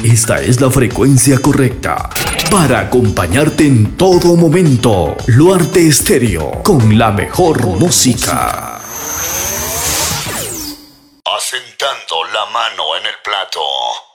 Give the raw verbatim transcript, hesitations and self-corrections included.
Esta es la frecuencia correcta para acompañarte en todo momento. Luarte Estéreo, con la mejor música. Asentando la mano en el plato.